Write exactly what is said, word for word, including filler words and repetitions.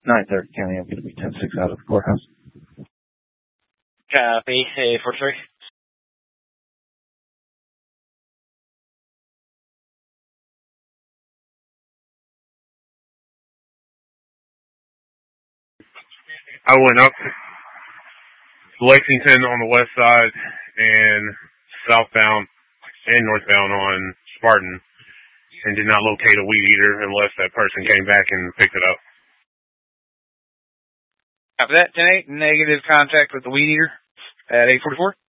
nine thirty County, I'm going to be ten six out of the courthouse. Copy. Hey, four three. I went up Lexington on the west side and southbound and northbound on Spartan and did not locate a weed eater unless that person came back and picked it up. After that, ten eight, negative contact with the weed eater at eight forty-four.